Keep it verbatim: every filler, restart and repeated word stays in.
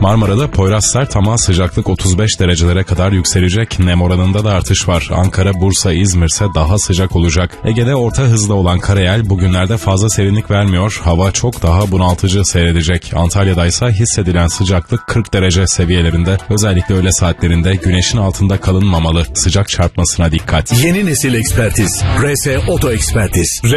Marmara'da Poyraz sert ama sıcaklık otuz beş derecelere kadar yükselecek. Nem oranında da artış var. Ankara, Bursa, İzmir ise daha sıcak olacak. Ege'de orta hızda olan karayel bugünlerde fazla serinlik vermiyor. Hava çok daha bunaltıcı seyredecek. Antalya'da ise hissedilen sıcaklık kırk derece seviyelerinde. Özellikle öğle saatlerinde güneşin altında kalınmamalı. Sıcak çarpmasına dikkat. Yeni nesil ekspertiz. R S Oto Ekspertiz.